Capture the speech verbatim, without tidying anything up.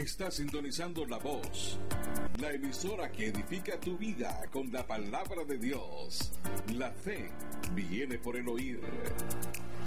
Está sintonizando La Voz, la emisora que edifica tu vida con la palabra de Dios. La fe viene por el oír.